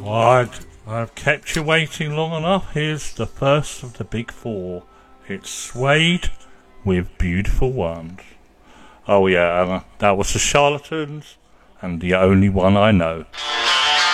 I've kept you waiting long enough. Here's the first of the big four. It's Suede with Beautiful Ones. Oh yeah, that was the Charlatans, and the only one I know.